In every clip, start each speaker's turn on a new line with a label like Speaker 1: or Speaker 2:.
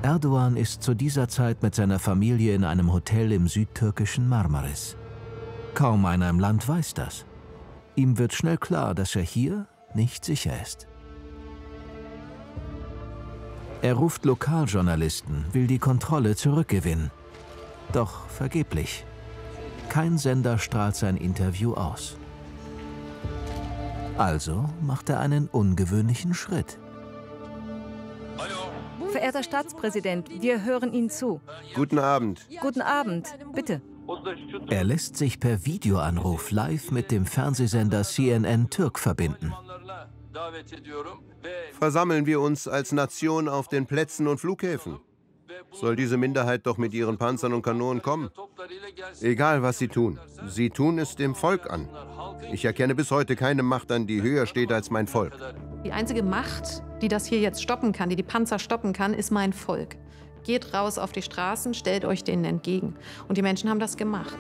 Speaker 1: Erdoğan ist zu dieser Zeit mit seiner Familie in einem Hotel im südtürkischen Marmaris. Kaum einer im Land weiß das. Ihm wird schnell klar, dass er hier nicht sicher ist. Er ruft Lokaljournalisten, will die Kontrolle zurückgewinnen. Doch vergeblich. Kein Sender strahlt sein Interview aus. Also macht er einen ungewöhnlichen Schritt.
Speaker 2: Verehrter Staatspräsident, wir hören Ihnen zu.
Speaker 3: Guten Abend.
Speaker 2: Guten Abend, bitte.
Speaker 1: Er lässt sich per Videoanruf live mit dem Fernsehsender CNN Türk verbinden.
Speaker 3: Versammeln wir uns als Nation auf den Plätzen und Flughäfen. Soll diese Minderheit doch mit ihren Panzern und Kanonen kommen? Egal, was sie tun es dem Volk an. Ich erkenne bis heute keine Macht an, die höher steht als mein Volk.
Speaker 4: Die einzige Macht, die das hier jetzt stoppen kann, die die Panzer stoppen kann, ist mein Volk. Geht raus auf die Straßen, stellt euch denen entgegen. Und die Menschen haben das gemacht.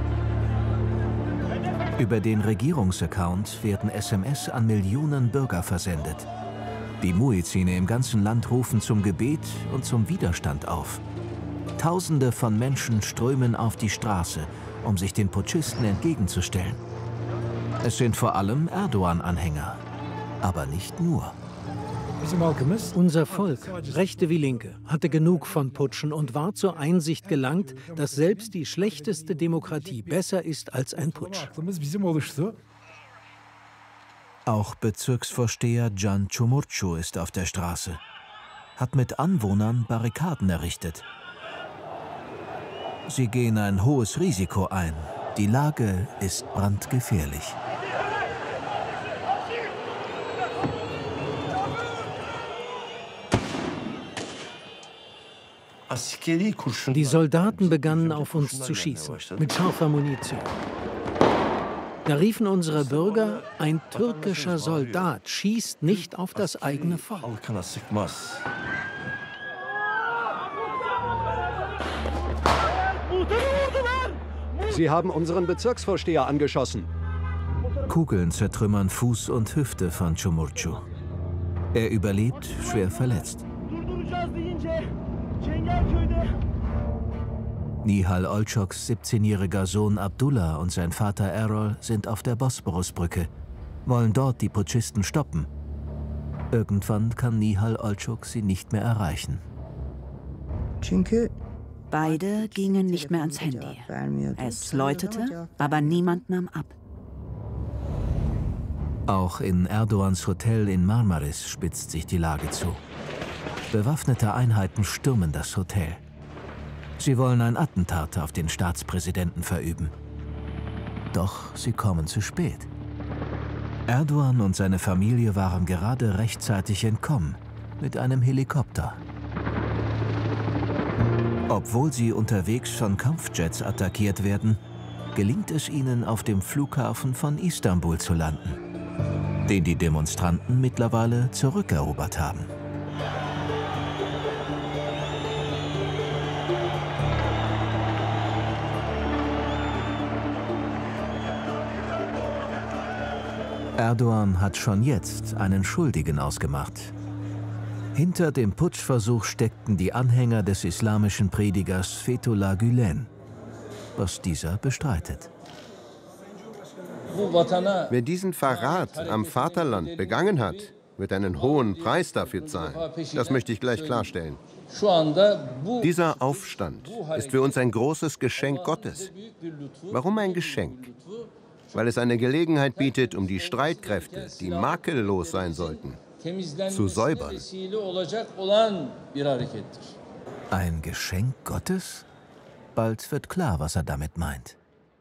Speaker 1: Über den Regierungsaccount werden SMS an Millionen Bürger versendet. Die Muezzine im ganzen Land rufen zum Gebet und zum Widerstand auf. Tausende von Menschen strömen auf die Straße, um sich den Putschisten entgegenzustellen. Es sind vor allem Erdoğan-Anhänger, aber nicht nur.
Speaker 5: Unser Volk, Rechte wie Linke, hatte genug von Putschen und war zur Einsicht gelangt, dass selbst die schlechteste Demokratie besser ist als ein Putsch.
Speaker 1: Auch Bezirksvorsteher Can Çumurcu ist auf der Straße, hat mit Anwohnern Barrikaden errichtet. Sie gehen ein hohes Risiko ein. Die Lage ist brandgefährlich.
Speaker 5: Die Soldaten begannen auf uns zu schießen, mit scharfer Munition. Da riefen unsere Bürger, ein türkischer Soldat schießt nicht auf das eigene Volk.
Speaker 6: Sie haben unseren Bezirksvorsteher angeschossen.
Speaker 1: Kugeln zertrümmern Fuß und Hüfte von Çumurcu. Er überlebt, schwer verletzt. Nihal Olçoks 17-jähriger Sohn Abdullah und sein Vater Erol sind auf der Bosporusbrücke, wollen dort die Putschisten stoppen. Irgendwann kann Nihal Olçok sie nicht mehr erreichen.
Speaker 7: Beide gingen nicht mehr ans Handy. Es läutete, aber niemand nahm ab.
Speaker 1: Auch in Erdoğans Hotel in Marmaris spitzt sich die Lage zu. Bewaffnete Einheiten stürmen das Hotel. Sie wollen ein Attentat auf den Staatspräsidenten verüben. Doch sie kommen zu spät. Erdoğan und seine Familie waren gerade rechtzeitig entkommen, mit einem Helikopter. Obwohl sie unterwegs von Kampfjets attackiert werden, gelingt es ihnen, auf dem Flughafen von Istanbul zu landen, den die Demonstranten mittlerweile zurückerobert haben. Erdoğan hat schon jetzt einen Schuldigen ausgemacht. Hinter dem Putschversuch steckten die Anhänger des islamischen Predigers Fethullah Gülen, was dieser bestreitet.
Speaker 3: Wer diesen Verrat am Vaterland begangen hat, wird einen hohen Preis dafür zahlen. Das möchte ich gleich klarstellen. Dieser Aufstand ist für uns ein großes Geschenk Gottes. Warum ein Geschenk? Weil es eine Gelegenheit bietet, um die Streitkräfte, die makellos sein sollten, zu säubern.
Speaker 1: Ein Geschenk Gottes? Bald wird klar, was er damit meint.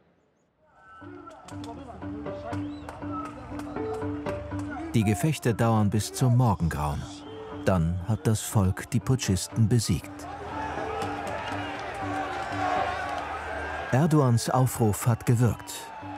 Speaker 1: Die Gefechte dauern bis zum Morgengrauen. Dann hat das Volk die Putschisten besiegt. Erdoğans Aufruf hat gewirkt.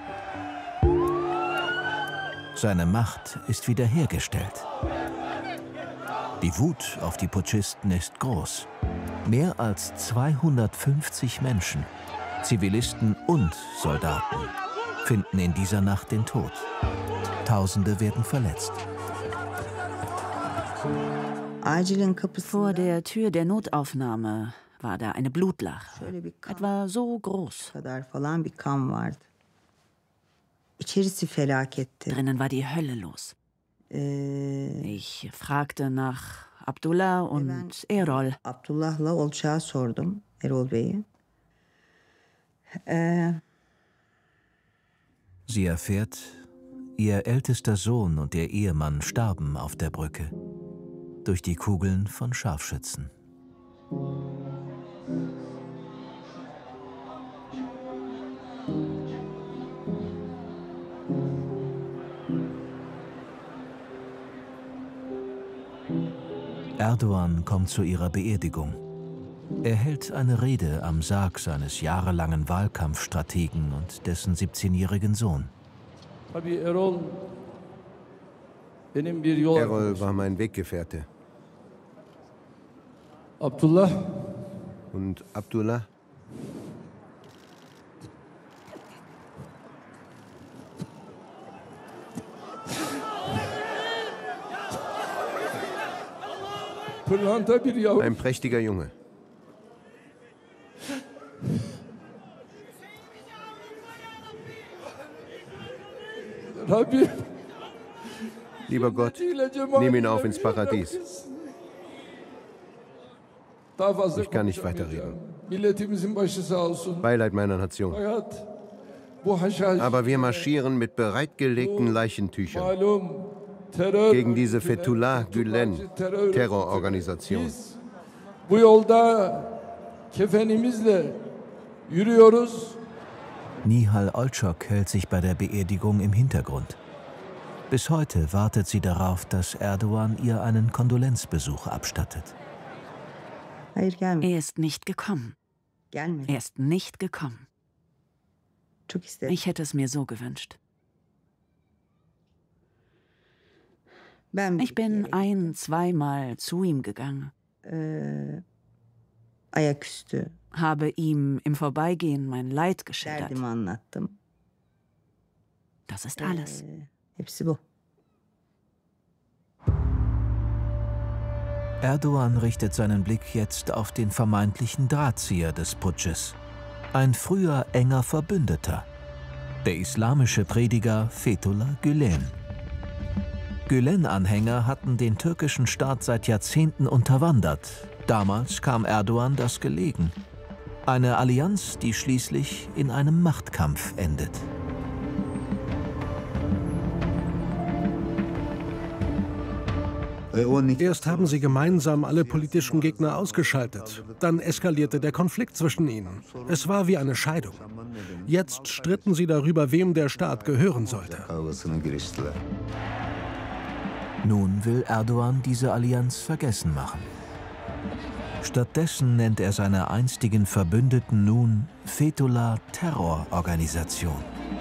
Speaker 1: Seine Macht ist wiederhergestellt. Die Wut auf die Putschisten ist groß. Mehr als 250 Menschen, Zivilisten und Soldaten, finden in dieser Nacht den Tod. Tausende werden verletzt.
Speaker 7: Vor der Tür der Notaufnahme war da eine Blutlache, etwa so groß. Drinnen war die Hölle los. Ich fragte nach Abdullah und Erol.
Speaker 1: Sie erfährt, ihr ältester Sohn und ihr Ehemann starben auf der Brücke durch die Kugeln von Scharfschützen. Erdogan kommt zu ihrer Beerdigung. Er hält eine Rede am Sarg seines jahrelangen Wahlkampfstrategen und dessen 17-jährigen Sohn.
Speaker 3: Erol war mein Weggefährte. Und Abdullah? Ein prächtiger Junge. Lieber Gott, nimm ihn auf ins Paradies. Ich kann nicht weiterreden. Beileid meiner Nation. Aber wir marschieren mit bereitgelegten Leichentüchern gegen diese Fethullah Gülen Terrororganisation.
Speaker 1: Nihal Olçok hält sich bei der Beerdigung im Hintergrund. Bis heute wartet sie darauf, dass Erdogan ihr einen Kondolenzbesuch abstattet.
Speaker 7: Er ist nicht gekommen. Er ist nicht gekommen. Ich hätte es mir so gewünscht. Ich bin zweimal zu ihm gegangen. Habe ihm im Vorbeigehen mein Leid geschildert. Das ist alles.
Speaker 1: Erdogan richtet seinen Blick jetzt auf den vermeintlichen Drahtzieher des Putsches. Ein früher enger Verbündeter. Der islamische Prediger Fethullah Gülen. Gülen-Anhänger hatten den türkischen Staat seit Jahrzehnten unterwandert. Damals kam Erdogan das gelegen. Eine Allianz, die schließlich in einem Machtkampf endet.
Speaker 8: Erst haben sie gemeinsam alle politischen Gegner ausgeschaltet. Dann eskalierte der Konflikt zwischen ihnen. Es war wie eine Scheidung. Jetzt stritten sie darüber, wem der Staat gehören sollte.
Speaker 1: Nun will Erdogan diese Allianz vergessen machen. Stattdessen nennt er seine einstigen Verbündeten nun Fethullah Terrororganisation.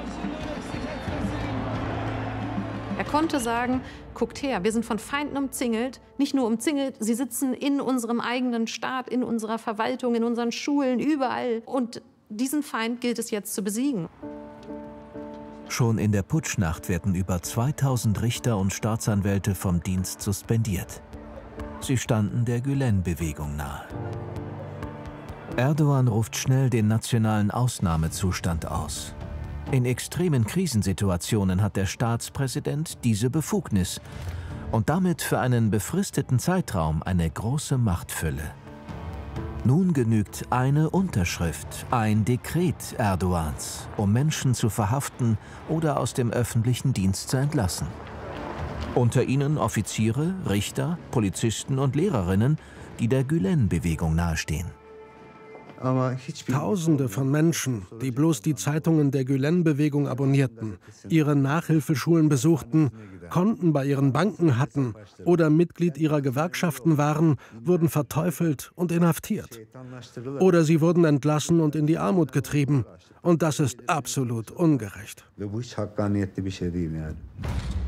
Speaker 4: Er konnte sagen, guckt her, wir sind von Feinden umzingelt. Nicht nur umzingelt, sie sitzen in unserem eigenen Staat, in unserer Verwaltung, in unseren Schulen, überall. Und diesen Feind gilt es jetzt zu besiegen.
Speaker 1: Schon in der Putschnacht werden über 2000 Richter und Staatsanwälte vom Dienst suspendiert. Sie standen der Gülen-Bewegung nahe. Erdogan ruft schnell den nationalen Ausnahmezustand aus. In extremen Krisensituationen hat der Staatspräsident diese Befugnis und damit für einen befristeten Zeitraum eine große Machtfülle. Nun genügt eine Unterschrift, ein Dekret Erdogans, um Menschen zu verhaften oder aus dem öffentlichen Dienst zu entlassen. Unter ihnen Offiziere, Richter, Polizisten und Lehrerinnen, die der Gülen-Bewegung nahestehen.
Speaker 8: Tausende von Menschen, die bloß die Zeitungen der Gülen-Bewegung abonnierten, ihre Nachhilfeschulen besuchten, Konten bei ihren Banken hatten oder Mitglied ihrer Gewerkschaften waren, wurden verteufelt und inhaftiert. Oder sie wurden entlassen und in die Armut getrieben. Und das ist absolut ungerecht.